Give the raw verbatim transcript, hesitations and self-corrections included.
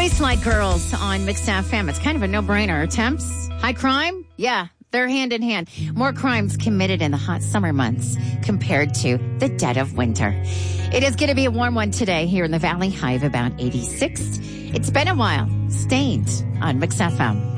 Waistline Girls on Mixed F M. It's kind of a no-brainer. Temps, high crime, yeah, they're hand in hand. More crimes committed in the hot summer months compared to the dead of winter. It is going to be a warm one today here in the Valley, high of about eighty-six. It's been a while. Stained on Mixed F M.